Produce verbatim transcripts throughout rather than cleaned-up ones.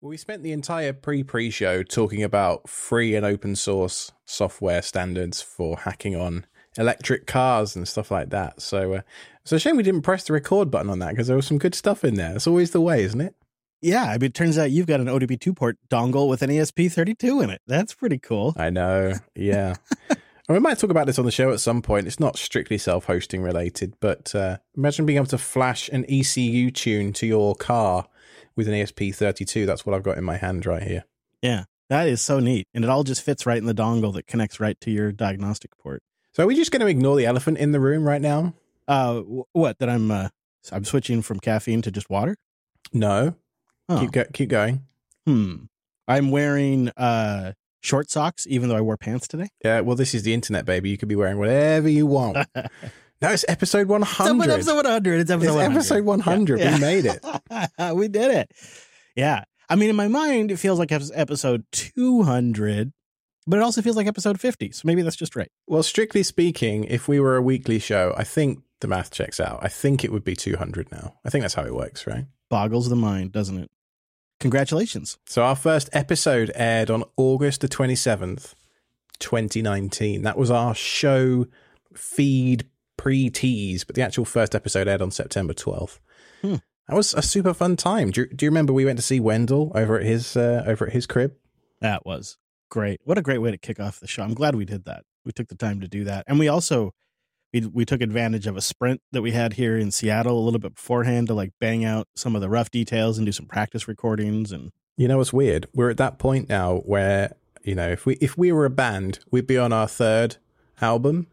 Well, we spent the entire pre-pre show talking about free and open source software standards for hacking on electric cars and stuff like that. So uh, it's a shame we didn't press the record button on that because there was some good stuff in there. It's always the way, isn't it? Yeah, I mean, it turns out you've got an O D B two port dongle with an E S P thirty-two in it. That's pretty cool. I know, yeah. We might talk about this on the show at some point. It's not strictly self-hosting related, but uh, imagine being able to flash an E C U tune to your car with an E S P thirty-two. That's what I've got in my hand right here. Yeah, that is so neat. And it all just fits right in the dongle that connects right to your diagnostic port. So are we just going to ignore the elephant in the room right now? Uh, what, that I'm uh, I'm switching from caffeine to just water? No. Oh. Keep, go- keep going. Hmm. I'm wearing uh, short socks, even though I wore pants today. Yeah, well, this is the internet, baby. You could be wearing whatever you want. No, it's episode one hundred. It's episode one hundred. It's episode it's one hundred. episode one hundred. Yeah. We made it. We did it. Yeah. I mean, in my mind, it feels like episode two hundred, but it also feels like episode fifty. So maybe that's just right. Well, strictly speaking, if we were a weekly show, I think the math checks out. I think it would be two hundred now. I think that's how it works, right? Boggles the mind, doesn't it? Congratulations. So our first episode aired on August the twenty-seventh, twenty nineteen. That was our show feed pre-tease, but the actual first episode aired on September twelfth. Hmm. That was a super fun time. Do you, do you remember we went to see Wendell over at his uh, over at his crib? That was great. What a great way to kick off the show. I'm glad we did that. We took the time to do that. And we also we we took advantage of a sprint that we had here in Seattle a little bit beforehand to like bang out some of the rough details and do some practice recordings. And you know what's weird? We're at that point now where, you know, if we if we were a band, we'd be on our third album.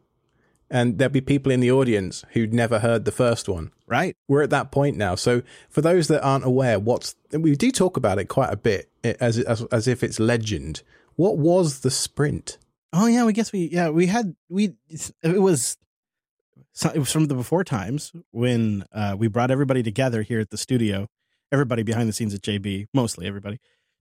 And there'd be people in the audience who'd never heard the first one. Right. We're at that point now. So for those that aren't aware, what's we do talk about it quite a bit as as, as if it's legend. What was the sprint? Oh, yeah, we guess we yeah, we had we it was it was from the before times when uh, we brought everybody together here at the studio, everybody behind the scenes at J B, mostly everybody,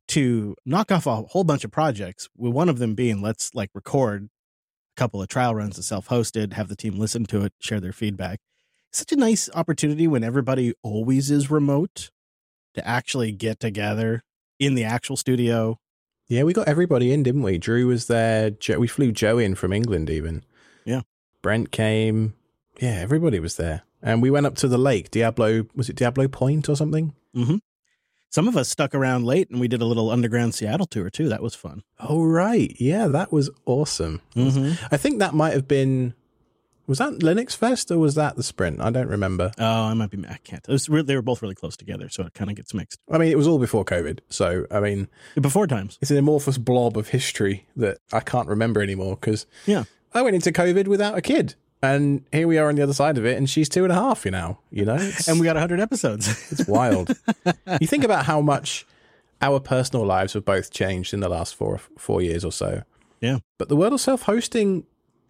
to knock off a whole bunch of projects, with one of them being let's like record couple of trial runs of self-hosted, have the team listen to it, share their feedback. It's such a nice opportunity when everybody always is remote to actually get together in the actual studio. Yeah, we got everybody in, didn't we? Drew was there. Jo- we flew Joe in from England even. Yeah. Brent came. Yeah, everybody was there. And we went up to the lake, Diablo, was it Diablo Point or something? Mm-hmm. Some of us stuck around late and we did a little underground Seattle tour too. That was fun. Oh, right. Yeah, that was awesome. Mm-hmm. I think that might have been, was that Linux Fest or was that the sprint? I don't remember. Oh, I might be, I can't. It was re- they were both really close together, so it kind of gets mixed. I mean, it was all before COVID. So, I mean. Before times. It's an amorphous blob of history that I can't remember anymore because yeah. I went into COVID without a kid. And here we are on the other side of it, and she's two and a half, you know, you know, it's, and we got a hundred episodes. It's wild. You think about how much our personal lives have both changed in the last four four years or so. Yeah. But the world of self-hosting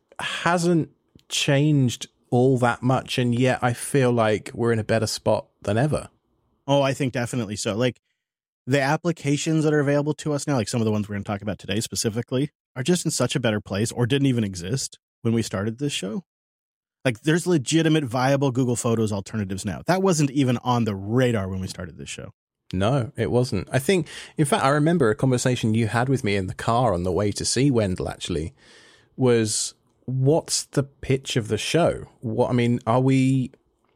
hasn't changed all that much. And yet I feel like we're in a better spot than ever. Oh, I think definitely so. Like the applications that are available to us now, like some of the ones we're going to talk about today specifically, are just in such a better place or didn't even exist when we started this show. Like, there's legitimate, viable Google Photos alternatives now. That wasn't even on the radar when we started this show. No, it wasn't. I think, in fact, I remember a conversation you had with me in the car on the way to see Wendell, actually, was, what's the pitch of the show? What I mean, are we,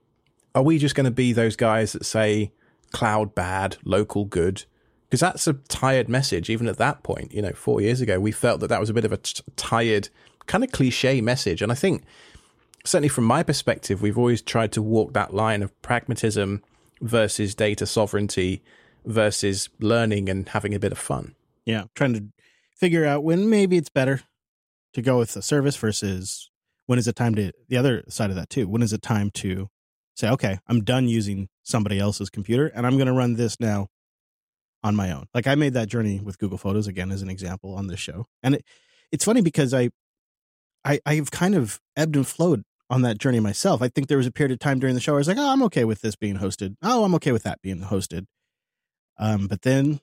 are we just going to be those guys that say, cloud bad, local good? Because that's a tired message, even at that point. You know, four years ago, we felt that that was a bit of a t- tired, kind of cliche message. And I think, certainly from my perspective, we've always tried to walk that line of pragmatism versus data sovereignty versus learning and having a bit of fun. Yeah, trying to figure out when maybe it's better to go with a service versus when is it time to, the other side of that too, when is it time to say, okay, I'm done using somebody else's computer and I'm going to run this now on my own. Like I made that journey with Google Photos again as an example on this show. And it, it's funny because I, I, I've kind of ebbed and flowed on that journey myself. I think there was a period of time during the show where I was like, oh, I'm okay with this being hosted. Oh, I'm okay with that being hosted. Um, but then,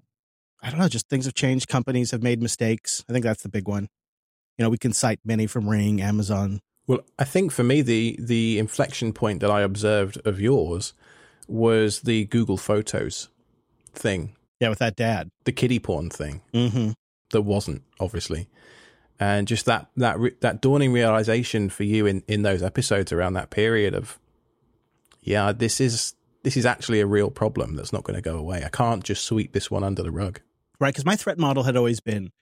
I don't know, just things have changed. Companies have made mistakes. I think that's the big one. You know, we can cite many from Ring, Amazon. Well, I think for me, the the inflection point that I observed of yours was the Google Photos thing. Yeah, with that dad. The kiddie porn thing. Mm-hmm. That wasn't, obviously. And just that that re- that dawning realization for you in, in those episodes around that period of, yeah, this is this is actually a real problem that's not going to go away. I can't just sweep this one under the rug. Right, because my threat model had always been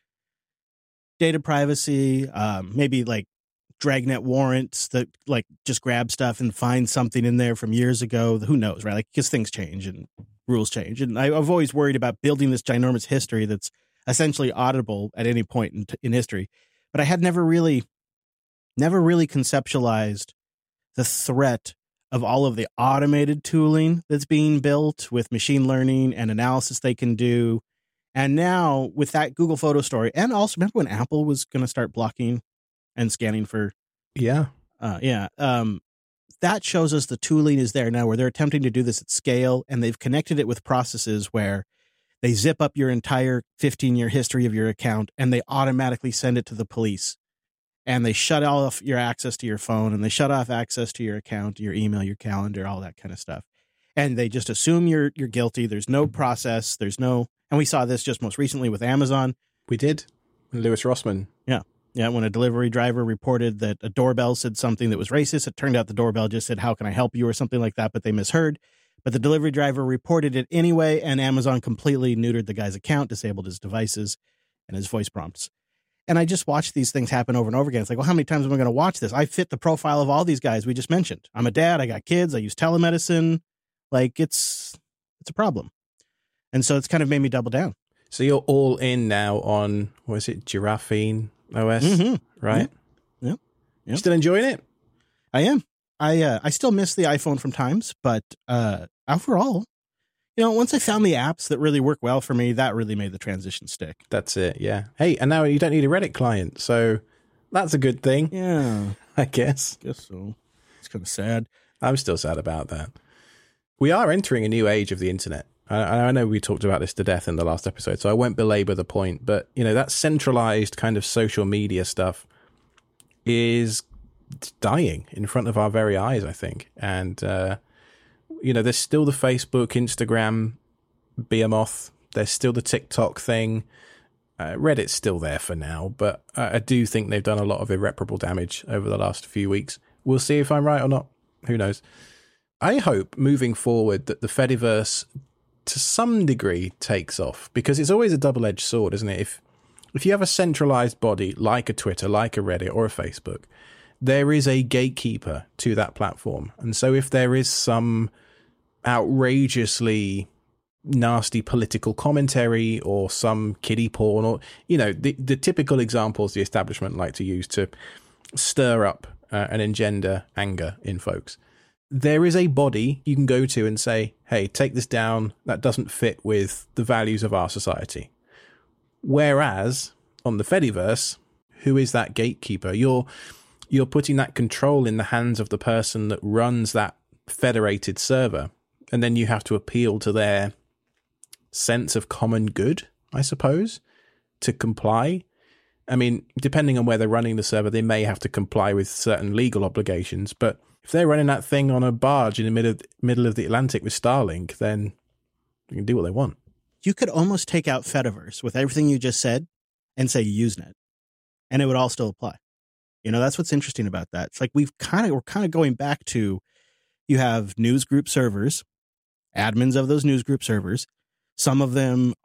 data privacy, um, maybe like dragnet warrants that like just grab stuff and find something in there from years ago. Who knows, right? Like, because things change and rules change. And I, I've always worried about building this ginormous history that's essentially auditable at any point in, in history. But I had never really, never really conceptualized the threat of all of the automated tooling that's being built with machine learning and analysis they can do. And now with that Google photo story, and also remember when Apple was going to start blocking and scanning for, yeah, uh, yeah, um, that shows us the tooling is there now where they're attempting to do this at scale, and they've connected it with processes where they zip up your entire fifteen year history of your account and they automatically send it to the police, and they shut off your access to your phone, and they shut off access to your account, your email, your calendar, all that kind of stuff. And they just assume you're, you're guilty. There's no process. There's no, and we saw this just most recently with Amazon. We did. Lewis Rossman. Yeah. Yeah. When a delivery driver reported that a doorbell said something that was racist, it turned out the doorbell just said, "How can I help you?" or something like that, but they misheard. But the delivery driver reported it anyway, and Amazon completely neutered the guy's account, disabled his devices and his voice prompts. And I just watched these things happen over and over again. It's like, well, how many times am I going to watch this? I fit the profile of all these guys we just mentioned. I'm a dad. I got kids. I use telemedicine. Like, it's it's a problem. And so it's kind of made me double down. So you're all in now on, what is it, Giraffine O S, mm-hmm. right? Yeah. Yeah. You still enjoying it? I am. I uh, I still miss the iPhone from times, but uh, overall, you know, once I found the apps that really work well for me, that really made the transition stick. That's it, yeah. Hey, and now you don't need a Reddit client, so that's a good thing. Yeah. I guess. I guess so. It's kind of sad. I'm still sad about that. We are entering a new age of the internet. I, I know we talked about this to death in the last episode, so I won't belabor the point, but, you know, that centralized kind of social media stuff is dying in front of our very eyes, I think. And, uh, you know, there's still the Facebook, Instagram, behemoth. There's still the TikTok thing. Uh, Reddit's still there for now, but I, I do think they've done a lot of irreparable damage over the last few weeks. We'll see if I'm right or not. Who knows? I hope moving forward that the Fediverse to some degree takes off, because it's always a double-edged sword, isn't it? If if you have a centralized body like a Twitter, like a Reddit or a Facebook, there is a gatekeeper to that platform. And so if there is some outrageously nasty political commentary or some kiddie porn, or, you know, the, the typical examples the establishment like to use to stir up uh, and engender anger in folks, there is a body you can go to and say, hey, take this down. That doesn't fit with the values of our society. Whereas on the Fediverse, who is that gatekeeper? You're you're putting that control in the hands of the person that runs that federated server. And then you have to appeal to their sense of common good, I suppose, to comply. I mean, depending on where they're running the server, they may have to comply with certain legal obligations. But if they're running that thing on a barge in the middle of, middle of the Atlantic with Starlink, then they can do what they want. You could almost take out Fediverse with everything you just said and say Usenet, and it would all still apply. You know, that's what's interesting about that. It's like we've kind of we're kind of going back to, you have news group servers, admins of those news group servers. Some of them